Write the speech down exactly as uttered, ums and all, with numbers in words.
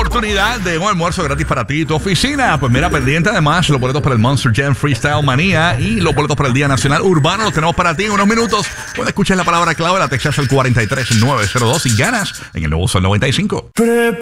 oportunidad de un almuerzo gratis para ti y tu oficina. Pues mira, pendiente además los boletos para el Monster Jam Freestyle Manía y los boletos para el Día Nacional Urbano los tenemos para ti en unos minutos. Puedes escuchar la palabra clave, la textas al cuatro tres nueve cero dos y ganas en el nuevo Sol noventa y cinco.